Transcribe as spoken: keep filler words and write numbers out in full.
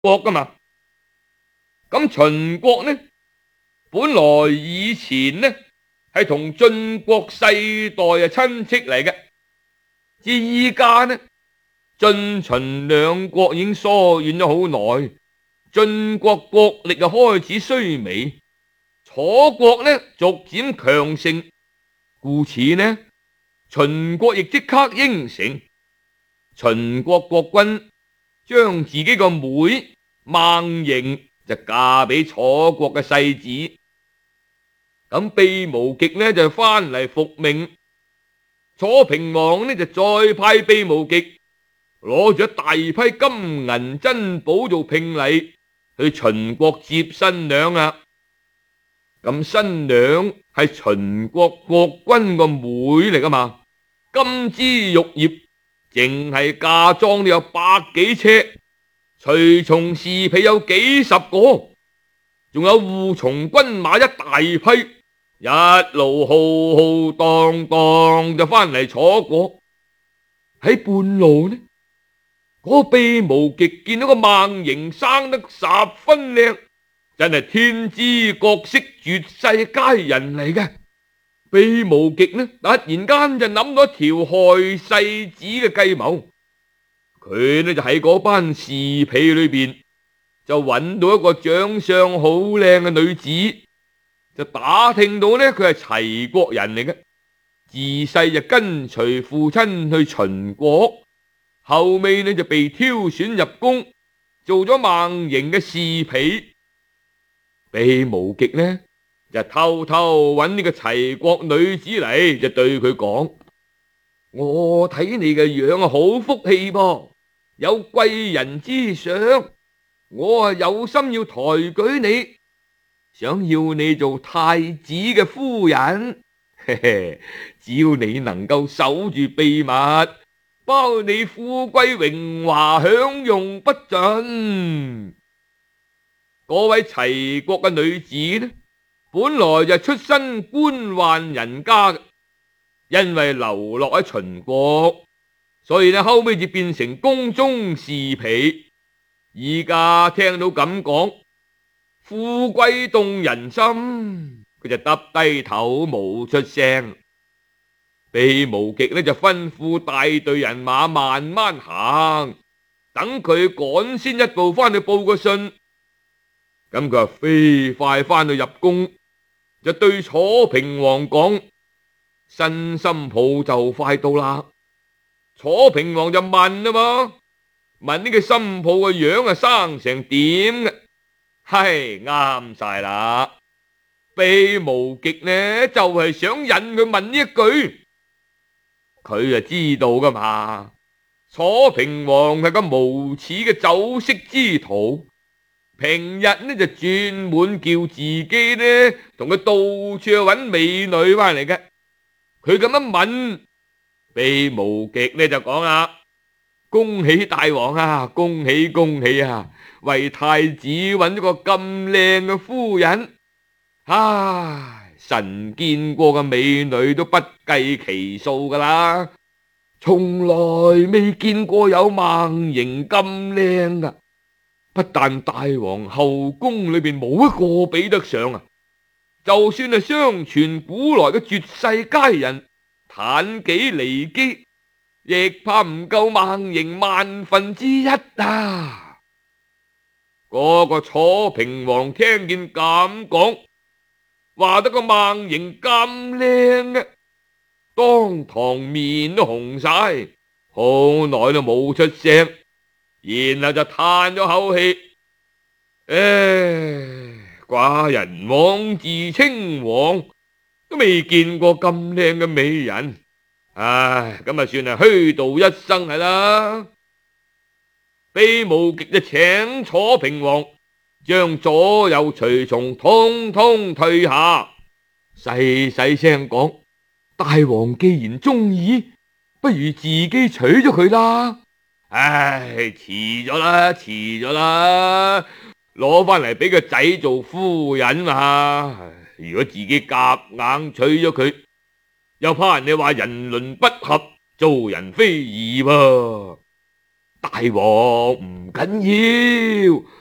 國噶嘛。咁秦國呢，本來以前呢係同晉國世代係親戚嚟嘅，至依家呢，晉秦兩國已經疏遠咗好耐，晉國國力又開始衰微，楚國呢逐漸強盛，故此呢，秦國亦即刻應承，秦國國君將自己個妹孟瑩就嫁俾楚國嘅世子。咁秘無極呢就翻嚟復命，楚平王呢就再派秘無極攞咗大批金銀珍寶做聘禮去秦國接新娘啊。咁新娘係秦國國君個妹嚟噶嘛，金枝玉葉，淨係嫁妝都有百幾車，隨從侍婢有幾十個，仲有護從軍馬一大批，一路浩浩蕩蕩就翻嚟楚國。喺半路呢，嗰秘無極見到個孟瑩生得十分靚，真係天姿國色絕世佳人嚟嘅。秘無極呢突然間就諗到一條害世子嘅計謀，佢呢就喺嗰班侍婢裏邊就揾到一個長相好靚嘅女子，就打聽到呢佢係齊國人嚟嘅，自細就跟隨父親去秦國，後尾呢就被挑選入宮，做咗孟瑩嘅侍婢。秘無極呢就偷偷揾呢個齊國女子嚟，就對佢講：我睇你嘅樣啊，好福氣噃，有貴人之相，我啊有心要抬舉你，想要你做太子嘅夫人。嘿嘿，只要你能夠守住秘密，包你富貴榮華享用不盡。嗰位齊國嘅女子呢，本來就出身官宦人家嘅，因為流落喺秦國，所以呢後尾就變成宮中侍婢。而家聽到咁講，富貴動人心，佢就耷低頭冇出聲。秘無極呢就吩咐帶隊人馬慢慢行，等佢趕先一步翻去報個信。咁佢話飛快翻去入宮，就對楚平王講：新新抱就快到啦。楚平王就問啊嘛，問呢個新抱個樣啊生成點嘅？係啱晒啦。秘無極呢就係想引佢問呢一句，佢就知道噶嘛。楚平王係個無恥嘅酒色之徒，平日呢就專門叫自己呢同佢到處去揾美女翻嚟嘅。佢咁樣問，秘無極呢就講啦：恭喜大王啊，恭喜恭喜啊，為太子揾咗個咁靚嘅夫人。唉，神見過嘅美女都不計其數噶啦，從來未見過有孟瑩咁靚噶。不但大王後宮裏邊冇一個比得上啊，就算係相傳古來嘅絕世佳人妲己、驪姬，亦怕唔夠孟瑩萬分之一啊！嗰個楚平王聽見咁講，話得個孟瑩咁靚嘅，當堂面都紅晒，好耐都冇出聲。然後就嘆咗口氣，唉，寡人枉自稱王，都未見過咁靚嘅美人，唉，咁啊算係虛度一生係啦。秘無極就請楚平王將左右隨從通通退下，細細聲講：大王既然中意，不如自己娶咗佢啦。唉，遲咗啦，遲咗啦，攞翻嚟俾個仔做夫人嘛。如果自己夾硬娶咗佢，又怕人哋話人倫不合，做人非義噃。 大王唔緊要，